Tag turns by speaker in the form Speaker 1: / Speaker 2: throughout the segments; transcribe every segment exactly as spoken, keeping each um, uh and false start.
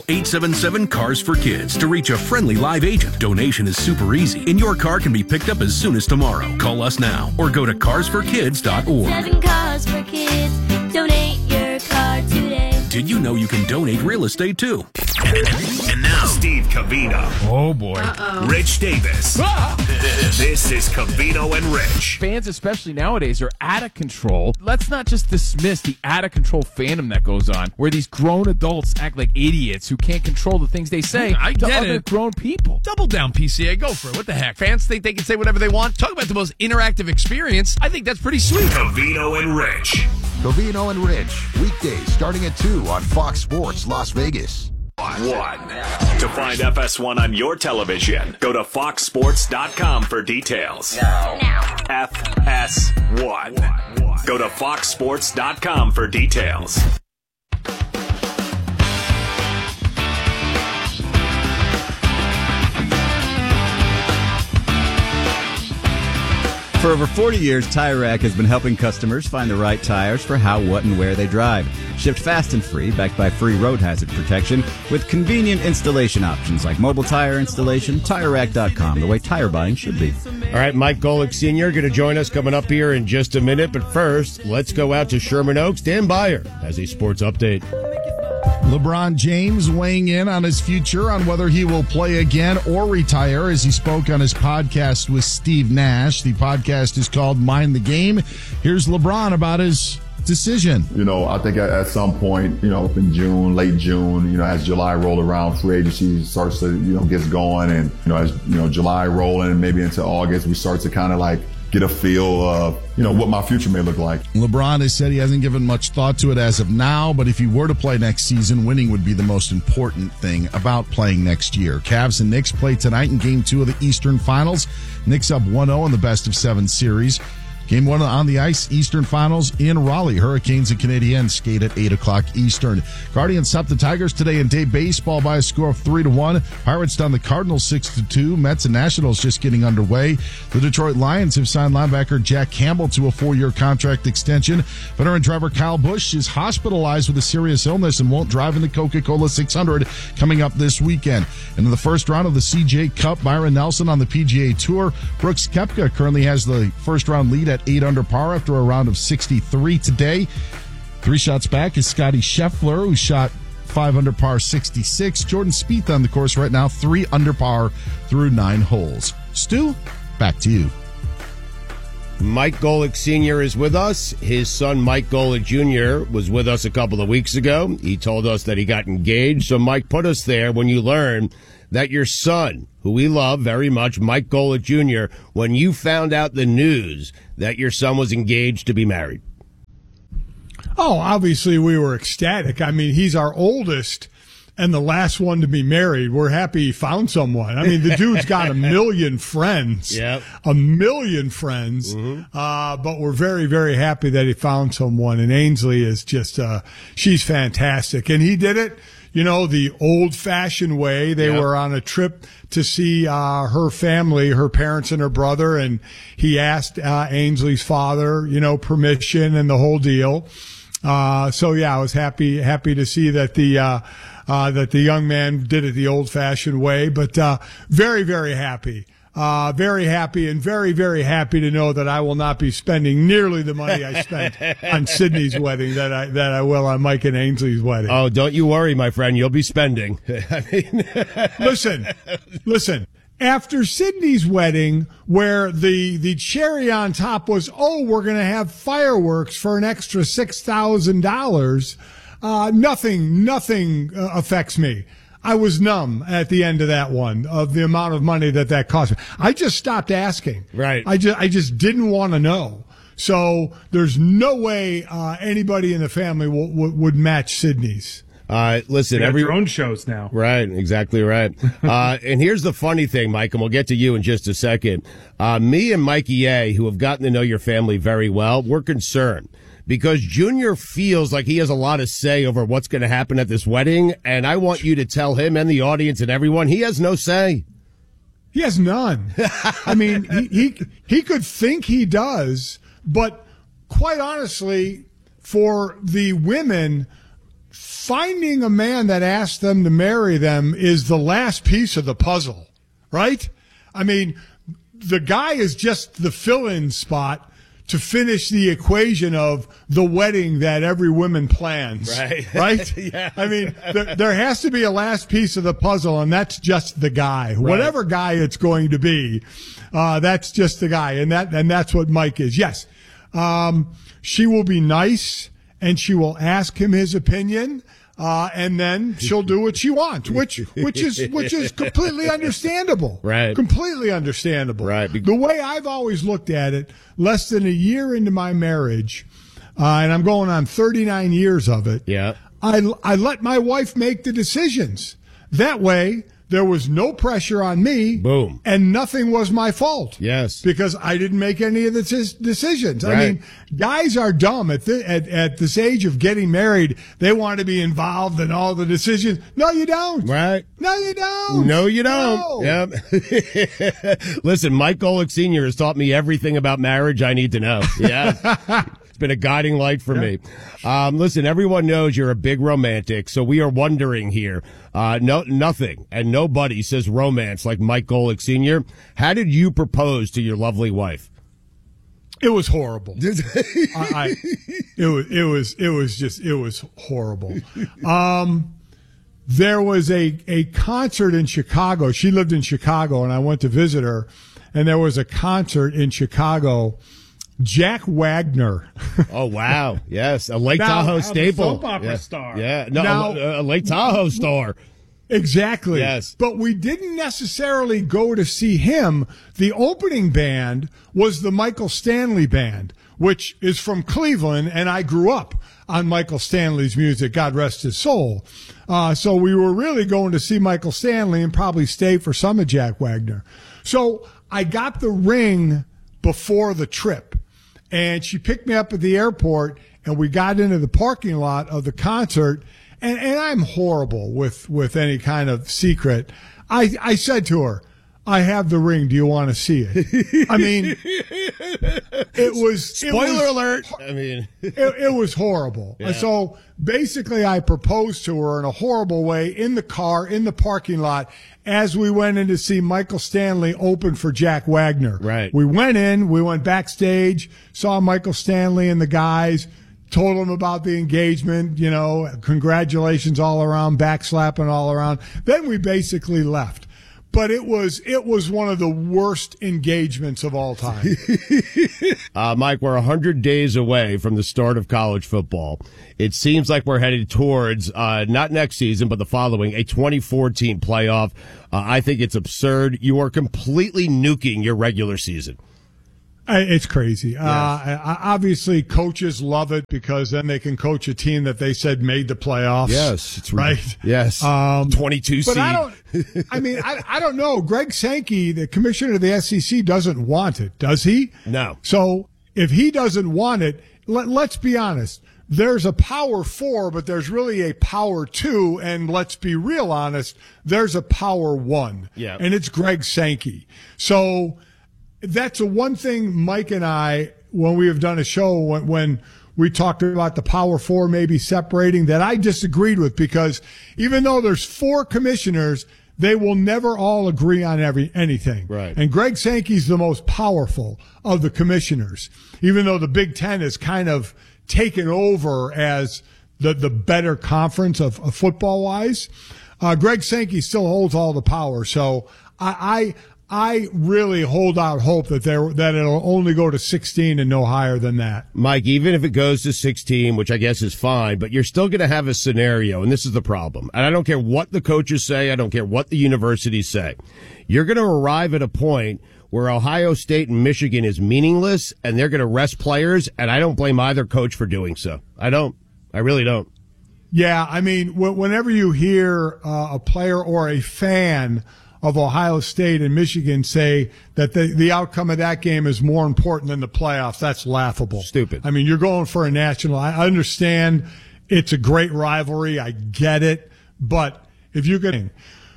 Speaker 1: eight seven seven, C A R S for Kids to reach a friendly live agent. Donation is super easy, and your car can be picked up as soon as tomorrow. Call us now or go to cars for kids dot org.
Speaker 2: Seven cars for kids. Donate your car today.
Speaker 1: Did you know you can donate real estate too?
Speaker 3: And now, Steve Covino.
Speaker 4: Oh, boy.
Speaker 5: Uh-oh.
Speaker 3: Rich Davis.
Speaker 4: Ah!
Speaker 3: This is Covino and Rich.
Speaker 4: Fans, especially nowadays, are out of control. Let's not just dismiss the out-of-control fandom that goes on, where these grown adults act like idiots who can't control the things they say
Speaker 6: I
Speaker 4: to
Speaker 6: get
Speaker 4: other
Speaker 6: it.
Speaker 4: grown people.
Speaker 6: Double down, P C A. Go for it. What the heck? Fans think they can say whatever they want. Talk about the most interactive experience. I think that's pretty sweet.
Speaker 3: Covino and Rich.
Speaker 7: Covino and Rich, weekdays starting at two on Fox Sports Las Vegas.
Speaker 3: One. To find F S one on your television, go to fox sports dot com for details.
Speaker 2: Now.
Speaker 3: F S one. Go to fox sports dot com for details.
Speaker 8: For over forty years, Tire Rack has been helping customers find the right tires for how, what, and where they drive. Shipped fast and free, backed by free road hazard protection, with convenient installation options like mobile tire installation. Tire Rack dot com, the way tire buying should be.
Speaker 9: All right, Mike Golick Senior going to join us coming up here in just a minute. But first, let's go out to Sherman Oaks. Dan Beyer has a sports update.
Speaker 10: LeBron James weighing in on his future, on whether he will play again or retire, as he spoke on his podcast with Steve Nash. The podcast is called Mind the Game. Here's LeBron about his decision.
Speaker 11: You know, I think at, at some point, you know, in June, late June, you know, as July roll around, free agency starts to, you know, gets going, and, you know, as, you know, July rolling and maybe into August, we start to kind of like get a feel of, you know, what my future may look like.
Speaker 10: LeBron has said he hasn't given much thought to it as of now, but if he were to play next season, winning would be the most important thing about playing next year. Cavs and Knicks play tonight in Game two of the Eastern Finals. Knicks up one oh in the best of seven series. Game one on the ice, Eastern Finals in Raleigh. Hurricanes and Canadiens skate at eight o'clock Eastern. Guardians top the Tigers today in day baseball by a score of three to one. Pirates down the Cardinals six to two. Mets and Nationals just getting underway. The Detroit Lions have signed linebacker Jack Campbell to a four-year contract extension. Veteran driver Kyle Busch is hospitalized with a serious illness and won't drive in the Coca-Cola six hundred coming up this weekend. And in the first round of the C J Cup, Byron Nelson on the P G A Tour. Brooks Koepka currently has the first-round lead at eight under par after a round of sixty-three today. Three shots back is Scotty Scheffler, who shot five under par sixty-six. Jordan Spieth on the course right now, three under par through nine holes. Stu, back to you.
Speaker 9: Mike Golick Senior is with us. His son, Mike Golick Junior, was with us a couple of weeks ago. He told us that he got engaged. So, Mike, put us there when you learn that your son, who we love very much, Mike Golick Junior, when you found out the news that your son was engaged to be married.
Speaker 12: Oh, obviously we were ecstatic. I mean, he's our oldest and the last one to be married. We're happy he found someone. I mean, the dude's got a million friends,
Speaker 9: yep.
Speaker 12: a million friends. Mm-hmm. Uh, but we're very, very happy that he found someone. And Ainsley is just, uh, she's fantastic. And he did it, you know, the old-fashioned way. They yep. were on a trip to see uh, her family, her parents and her brother, and he asked uh, Ainsley's father, you know, permission and the whole deal. Uh, so yeah, I was happy happy to see that the uh, uh, that the young man did it the old-fashioned way. But uh, very, very happy. Uh, very happy and very, very happy to know that I will not be spending nearly the money I spent on Sydney's wedding that I, that I will on Mike and Ainsley's wedding.
Speaker 9: Oh, don't you worry, my friend. You'll be spending. I mean,
Speaker 12: listen, listen. After Sydney's wedding, where the, the cherry on top was, oh, we're going to have fireworks for an extra six thousand dollars, uh, nothing, nothing uh, affects me. I was numb at the end of that one, of the amount of money that that cost me. I just stopped asking.
Speaker 9: Right.
Speaker 12: I just, I just didn't want to know. So there's no way uh, anybody in the family w- w- would match Sydney's.
Speaker 9: Uh, listen,
Speaker 13: every
Speaker 9: your
Speaker 13: own shows now.
Speaker 9: Right, exactly right. uh, and here's the funny thing, Mike, and we'll get to you in just a second. Uh, me and Mikey A, who have gotten to know your family very well, we're concerned because Junior feels like he has a lot of say over what's going to happen at this wedding, and I want you to tell him and the audience and everyone he has no say.
Speaker 12: He has none. I mean, he, he he could think he does, but quite honestly, for the women, finding a man that asks them to marry them is the last piece of the puzzle, right? I mean, the guy is just the fill-in spot to finish the equation of the wedding that every woman plans.
Speaker 9: Right.
Speaker 12: Right?
Speaker 9: Yeah.
Speaker 12: I mean, there, there has to be a last piece of the puzzle, and that's just the guy. Right. Whatever guy it's going to be, uh, that's just the guy. And that, and that's what Mike is. Yes. Um, she will be nice, and she will ask him his opinion. Uh, and then she'll do what she wants, which, which is, which is completely understandable.
Speaker 9: Right.
Speaker 12: Completely understandable.
Speaker 9: Right.
Speaker 12: The way I've always looked at it, less than a year into my marriage, uh, and I'm going on thirty-nine years of it.
Speaker 9: Yeah.
Speaker 12: I, I let my wife make the decisions. That way, there was no pressure on me.
Speaker 9: Boom.
Speaker 12: And nothing was my fault.
Speaker 9: Yes.
Speaker 12: Because I didn't make any of the t- decisions.
Speaker 9: Right.
Speaker 12: I mean, guys are dumb at, the, at at this age of getting married. They want to be involved in all the decisions. No, you don't.
Speaker 9: Right.
Speaker 12: No, you don't.
Speaker 9: No, you don't.
Speaker 12: No.
Speaker 9: Yep. Listen, Mike Golick Senior has taught me everything about marriage I need to know. Yeah. It's been a guiding light for me. Um, listen, everyone knows you're a big romantic, so we are wondering here. Uh, no, nothing and nobody says romance like Mike Golick Senior How did you propose to your lovely wife?
Speaker 12: It was horrible. I, I, it was, it was, it was just, it was horrible. Um, there was a, a concert in Chicago. She lived in Chicago, and I went to visit her, and there was a concert in Chicago. Jack Wagner.
Speaker 9: Oh, wow. Yes. A Lake
Speaker 12: now,
Speaker 9: Tahoe staple.
Speaker 12: Soap opera
Speaker 9: yeah.
Speaker 12: star.
Speaker 9: Yeah. No,
Speaker 12: now,
Speaker 9: a, a Lake Tahoe star.
Speaker 12: Exactly.
Speaker 9: Yes.
Speaker 12: But we didn't necessarily go to see him. The opening band was the Michael Stanley Band, which is from Cleveland, and I grew up on Michael Stanley's music, God rest his soul. Uh, so we were really going to see Michael Stanley and probably stay for some of Jack Wagner. So I got the ring before the trip. And she picked me up at the airport, and we got into the parking lot of the concert. And, and I'm horrible with, with any kind of secret. I, I said to her, I have the ring. Do you want to see it? I mean, it was
Speaker 9: spoiler
Speaker 12: it was,
Speaker 9: alert. I mean,
Speaker 12: it, it was horrible.
Speaker 9: Yeah.
Speaker 12: So basically, I proposed to her in a horrible way in the car, in the parking lot, as we went in to see Michael Stanley open for Jack Wagner.
Speaker 9: Right.
Speaker 12: We went in, we went backstage, saw Michael Stanley and the guys, told them about the engagement, you know, congratulations all around, backslapping all around. Then we basically left. But it was it was one of the worst engagements of all time.
Speaker 9: uh, Mike, we're one hundred days away from the start of college football. It seems like we're headed towards, uh, not next season, but the following, a twenty fourteen playoff. Uh, I think it's absurd. You are completely nuking your regular season.
Speaker 12: It's crazy.
Speaker 9: Yes.
Speaker 12: Uh, obviously, coaches love it because then they can coach a team that they said made the playoffs.
Speaker 9: Yes, it's
Speaker 12: right.
Speaker 9: Yes,
Speaker 12: um,
Speaker 9: twenty-two
Speaker 12: but
Speaker 9: seed.
Speaker 12: I don't. I mean, I, I don't know. Greg Sankey, the commissioner of the S E C, doesn't want it, does he?
Speaker 9: No.
Speaker 12: So if he doesn't want it, let, let's be honest. There's a power four, but there's really a power two, and let's be real honest. There's a power one,
Speaker 9: yeah,
Speaker 12: and it's Greg Sankey. So. That's the one thing Mike and I, when we have done a show, when, when we talked about the Power Four maybe separating, that I disagreed with, because even though there's four commissioners, they will never all agree on every anything.
Speaker 9: Right.
Speaker 12: And Greg Sankey's the most powerful of the commissioners, even though the Big Ten is kind of taken over as the, the better conference of, of football-wise. Uh, Greg Sankey still holds all the power. So I... I I really hold out hope that there that it'll only go to sixteen and no higher than that.
Speaker 9: Mike, even if it goes to sixteen, which I guess is fine, but you're still going to have a scenario, and this is the problem. And I don't care what the coaches say. I don't care what the universities say. You're going to arrive at a point where Ohio State and Michigan is meaningless, and they're going to rest players, and I don't blame either coach for doing so. I don't. I really don't.
Speaker 12: Yeah, I mean, whenever you hear uh, a player or a fan of Ohio State and Michigan say that the, the outcome of that game is more important than the playoffs, that's laughable.
Speaker 9: Stupid.
Speaker 12: I mean, you're going for a national. I understand it's a great rivalry. I get it. But if you get,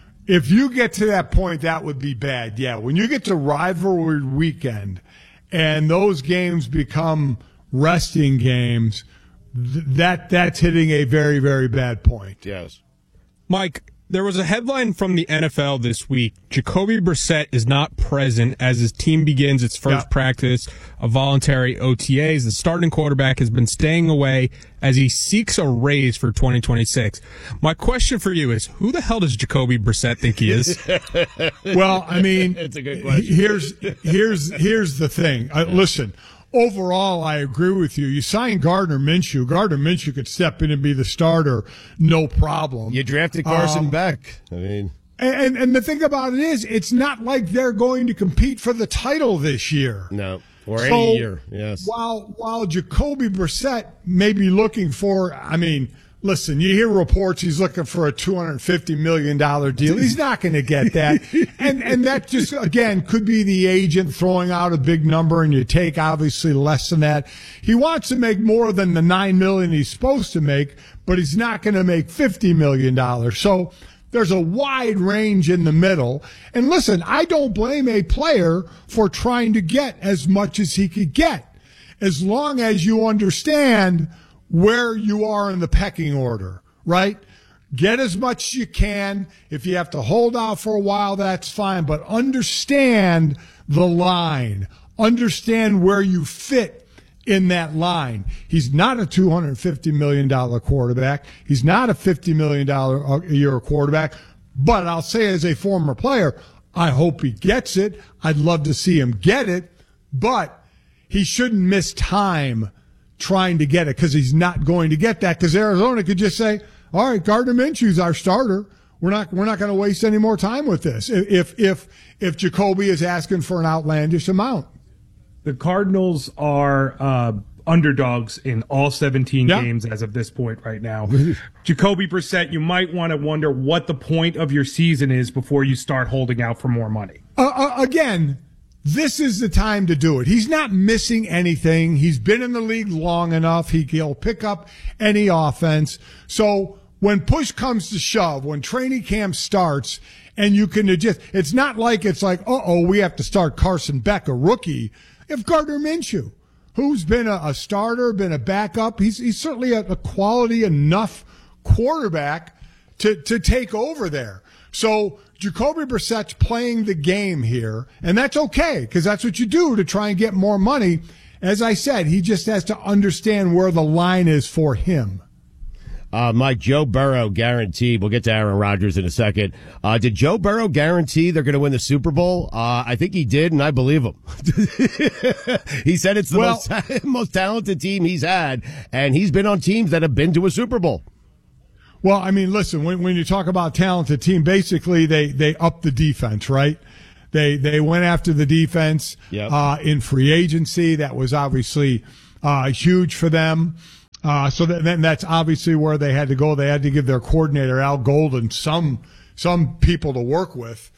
Speaker 12: if you get to that point, that would be bad. Yeah. When you get to rivalry weekend and those games become resting games, th- that that's hitting a very, very bad point.
Speaker 9: Yes.
Speaker 5: Mike, there was a headline from the N F L this week. Jacoby Brissett is not present as his team begins its first yeah. practice of voluntary O T As. The starting quarterback has been staying away as he seeks a raise for twenty twenty-six. My question for you is, who the hell does Jacoby Brissett think he is?
Speaker 12: Well, I mean,
Speaker 9: it's a good question.
Speaker 12: Here's here's here's the thing. Uh, listen. Overall, I agree with you. You sign Gardner Minshew. Gardner Minshew could step in and be the starter, no problem.
Speaker 9: You drafted Carson
Speaker 12: um,
Speaker 9: Beck. I mean,
Speaker 12: and and the thing about it is, it's not like they're going to compete for the title this year.
Speaker 9: No, or
Speaker 12: so
Speaker 9: any year. Yes.
Speaker 12: While while Jacoby Brissett may be looking for, I mean, listen, you hear reports he's looking for a two hundred fifty million dollars deal. He's not going to get that. And and that just, again, could be the agent throwing out a big number and you take obviously less than that. He wants to make more than the nine million dollars he's supposed to make, but he's not going to make fifty million dollars. So there's a wide range in the middle. And listen, I don't blame a player for trying to get as much as he could get, as long as you understand where you are in the pecking order, right? Get as much as you can. If you have to hold out for a while, that's fine. But understand the line. Understand where you fit in that line. He's not a two hundred fifty million dollars quarterback. He's not a fifty million dollars a year quarterback. But I'll say as a former player, I hope he gets it. I'd love to see him get it. But he shouldn't miss time trying to get it, because he's not going to get that, because Arizona could just say, all right, Gardner Minshew's our starter. We're not we're not going to waste any more time with this if if if Jacoby is asking for an outlandish amount.
Speaker 13: The Cardinals are uh, underdogs in all seventeen
Speaker 12: yeah.
Speaker 13: games as of this point right now. Jacoby Brissett, you might want to wonder what the point of your season is before you start holding out for more money.
Speaker 12: Uh, uh, again, this is the time to do it. He's not missing anything. He's been in the league long enough. He, he'll pick up any offense. So when push comes to shove, when training camp starts, and you can just, it's not like it's like, uh-oh, we have to start Carson Beck, a rookie. If Gardner Minshew, who's been a, a starter, been a backup, he's, he's certainly a, a quality enough quarterback to, to take over there. So Jacoby Brissett's playing the game here, and that's okay, because that's what you do to try and get more money. As I said, he just has to understand where the line is for him.
Speaker 9: Uh, Mike, Joe Burrow guaranteed. We'll get to Aaron Rodgers in a second. Uh, did Joe Burrow guarantee they're going to win the Super Bowl? Uh, I think he did, and I believe him. He said it's the
Speaker 12: well,
Speaker 9: most, most talented team he's had, and he's been on teams that have been to a Super Bowl.
Speaker 12: Well, I mean, listen, when, when you talk about talented team, basically they, they upped the defense, right? They they went after the defense
Speaker 9: yep.
Speaker 12: uh, in free agency. That was obviously uh, huge for them. Uh, so that, then that's obviously where they had to go. They had to give their coordinator, Al Golden, some some people to work with.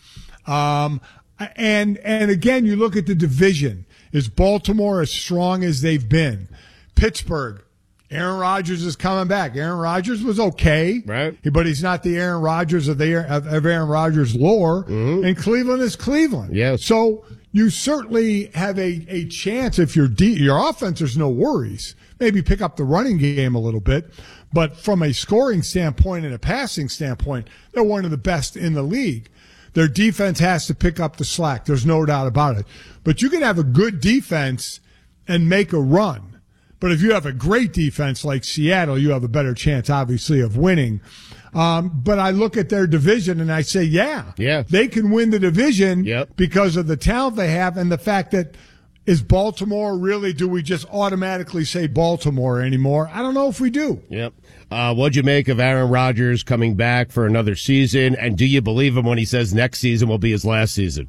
Speaker 12: Um, and and again, you look at the division. Is Baltimore as strong as they've been? Pittsburgh. Aaron Rodgers is coming back. Aaron Rodgers was okay,
Speaker 9: right?
Speaker 12: But he's not the Aaron Rodgers of the of, of Aaron Rodgers lore.
Speaker 9: Mm-hmm.
Speaker 12: And Cleveland is Cleveland.
Speaker 9: Yes.
Speaker 12: So you certainly have a, a chance if you're de- your offense. There's no worries. Maybe pick up the running game a little bit, but from a scoring standpoint and a passing standpoint, they're one of the best in the league. Their defense has to pick up the slack. There's no doubt about it. But you can have a good defense and make a run. But if you have a great defense like Seattle, you have a better chance, obviously, of winning. Um, but I look at their division and I say, yeah,
Speaker 9: yeah.
Speaker 12: they can win the division
Speaker 9: yep.
Speaker 12: because of the talent they have and the fact that is Baltimore really, do we just automatically say Baltimore anymore? I don't know if we do.
Speaker 9: Yep. Uh, what'd you make of Aaron Rodgers coming back for another season? And do you believe him when he says next season will be his last season?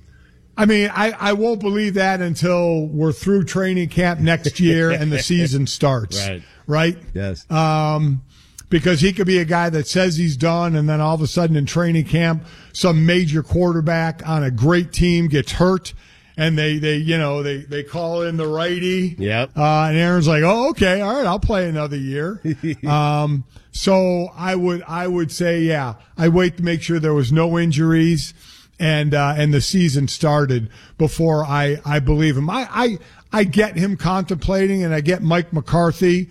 Speaker 12: I mean, I, I won't believe that until we're through training camp next year and the season starts.
Speaker 9: Right.
Speaker 12: Right?
Speaker 8: Yes.
Speaker 12: Um, because he could be a guy that says he's done, and then all of a sudden in training camp, some major quarterback on a great team gets hurt, and they, they you know, they, they call in the righty.
Speaker 9: Yep.
Speaker 12: Uh, and Aaron's like, oh, okay, all right, I'll play another year. um, so I would, I would say, yeah, I wait to make sure there was no injuries. And, uh, and the season started before I, I believe him. I, I, I get him contemplating, and I get Mike McCarthy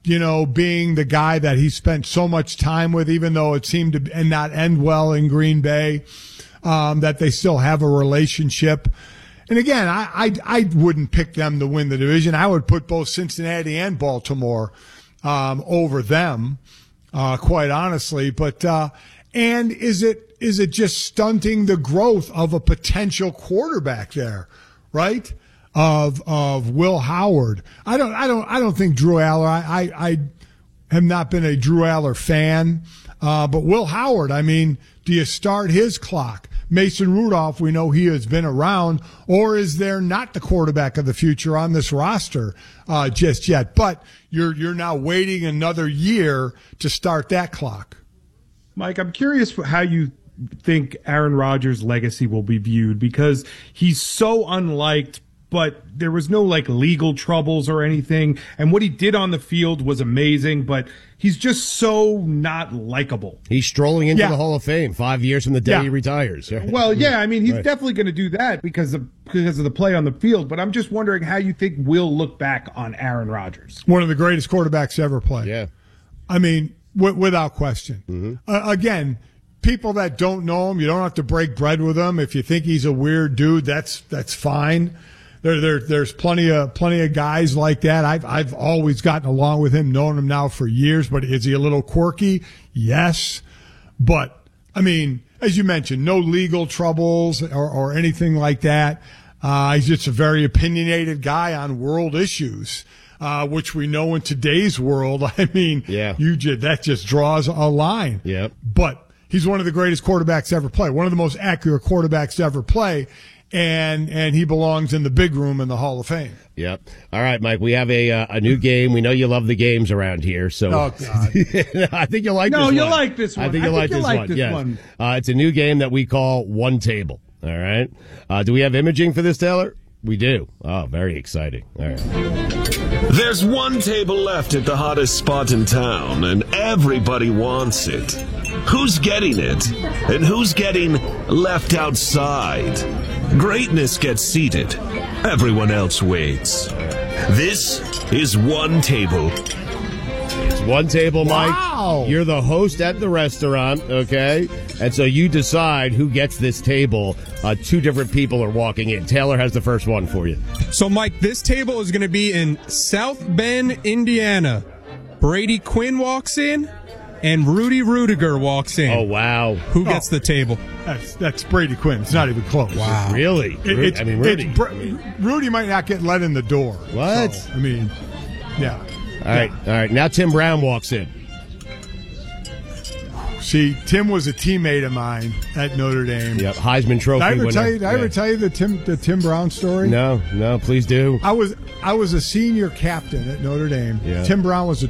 Speaker 12: you know, being the guy that he spent so much time with, even though it seemed to and not end well in Green Bay, um, that they still have a relationship. And again, I, I I wouldn't pick them to win the division. I would put both Cincinnati and Baltimore um, over them, uh, quite honestly. But uh, and is it is it just stunting the growth of a potential quarterback there, right? Of of Will Howard. I don't I don't I don't think Drew Aller. I I, I have not been a Drew Aller fan, uh, but Will Howard. I mean, do you start his clock? Mason Rudolph, we know he has been around, or is there not the quarterback of the future on this roster uh, just yet? But you're you're now waiting another year to start that clock.
Speaker 13: Mike, I'm curious how you think Aaron Rodgers' legacy will be viewed, because he's so unliked, but there was no like legal troubles or anything. And what he did on the field was amazing, but he's just so not likable.
Speaker 9: He's strolling into
Speaker 13: Yeah.
Speaker 9: the Hall of Fame five years from the day
Speaker 13: Yeah.
Speaker 9: he retires.
Speaker 13: Well, yeah, I mean, he's
Speaker 9: Right.
Speaker 13: definitely going to do that because of because of the play on the field. But I'm just wondering how you think we'll look back on Aaron Rodgers.
Speaker 12: One of the greatest quarterbacks ever play.
Speaker 9: Yeah.
Speaker 12: I mean, w- without question.
Speaker 9: Mm-hmm.
Speaker 12: Uh, again, people that don't know him, you don't have to break bread with him. If you think he's a weird dude, that's that's fine. There, there, there's plenty of plenty of guys like that. I've I've always gotten along with him, known him now for years. But is he a little quirky? Yes. But I mean, as you mentioned, no legal troubles or, or anything like that. Uh, he's just a very opinionated guy on world issues, uh, which we know in today's world. I mean,
Speaker 9: Yeah.
Speaker 12: you just, that just draws a line.
Speaker 9: Yep.
Speaker 12: But he's one of the greatest quarterbacks ever play, one of the most accurate quarterbacks ever play. And and he belongs in the big room in the Hall of Fame.
Speaker 9: Yep. All right, Mike. We have a uh, a new game. We know you love the games around here, so
Speaker 12: Oh, God.
Speaker 9: I think you'll like
Speaker 13: No,
Speaker 9: this
Speaker 13: you'll
Speaker 9: one.
Speaker 13: like this one.
Speaker 9: I think
Speaker 13: I
Speaker 9: you'll
Speaker 13: think
Speaker 9: like
Speaker 13: you'll
Speaker 9: this
Speaker 13: like
Speaker 9: one.
Speaker 13: this
Speaker 9: yes.
Speaker 13: one.
Speaker 9: Uh, it's a new game that we call One Table. All right. Uh, do we have imaging for this, Taylor? We do. Oh, very exciting. All right.
Speaker 14: There's one table left at the hottest spot in town, and everybody wants it. Who's getting it? And who's getting left outside? Greatness gets seated. Everyone else waits. This is One Table.
Speaker 9: It's One Table, Mike.
Speaker 12: Wow.
Speaker 9: You're the host at the restaurant, okay? And so you decide who gets this table. Uh, two different people are walking in. Taylor has the first one for you.
Speaker 5: So, Mike, this table is going to be in South Bend, Indiana. Brady Quinn walks in, and Rudy Rudiger walks in.
Speaker 9: Oh, wow.
Speaker 5: Who gets the table?
Speaker 12: That's that's Brady Quinn. It's not even close.
Speaker 5: Wow.
Speaker 9: Really?
Speaker 12: It, it's,
Speaker 9: I mean, Rudy.
Speaker 12: it's Br- Rudy might not get let in the door.
Speaker 9: What?
Speaker 12: So, I mean, yeah.
Speaker 9: All right, all right. Now Tim Brown walks in.
Speaker 12: See, Tim was a teammate of mine at Notre Dame.
Speaker 9: Yep, Heisman Trophy
Speaker 12: Did I ever
Speaker 9: winner.
Speaker 12: tell you? Did I
Speaker 9: Yeah.
Speaker 12: ever tell you the Tim the Tim Brown story?
Speaker 9: No, no, please do.
Speaker 12: I was I was a senior captain at Notre Dame.
Speaker 9: Yeah.
Speaker 12: Tim Brown was a